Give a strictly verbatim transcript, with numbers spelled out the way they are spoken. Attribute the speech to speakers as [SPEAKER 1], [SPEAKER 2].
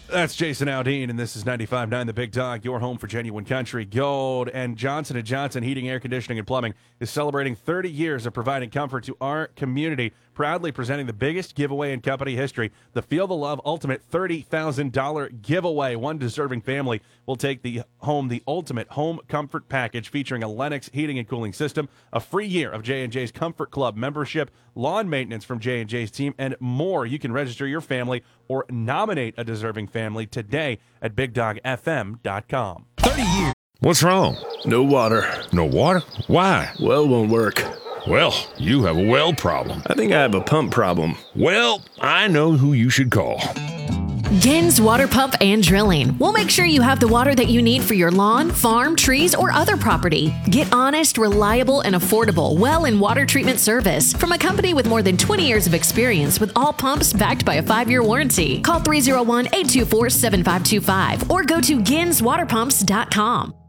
[SPEAKER 1] That's Jason Aldean, and this is ninety-five point nine The Big Dog, your home for genuine country gold. And Johnson and Johnson Heating, Air Conditioning, and Plumbing is celebrating thirty years of providing comfort to our community, proudly presenting the biggest giveaway in company history, the Feel the Love Ultimate thirty thousand dollars giveaway. One deserving family will take the home the ultimate home comfort package featuring a Lennox heating and cooling system, a free year of J and J's Comfort Club membership, lawn maintenance from J and J's team, and more. You can register your family or nominate a deserving family today at big dog f m dot com.
[SPEAKER 2] thirty years.
[SPEAKER 3] What's wrong?
[SPEAKER 4] No water.
[SPEAKER 3] No water? Why?
[SPEAKER 4] Well won't work.
[SPEAKER 3] Well, you have a well problem.
[SPEAKER 4] I think I have a pump problem.
[SPEAKER 3] Well, I know who you should call.
[SPEAKER 5] Gins Water Pump and Drilling. We'll make sure you have the water that you need for your lawn, farm, trees, or other property. Get honest, reliable, and affordable well and water treatment service from a company with more than twenty years of experience with all pumps backed by a five-year warranty. Call three oh one, eight two four, seven five two five or go to gins water pumps dot com.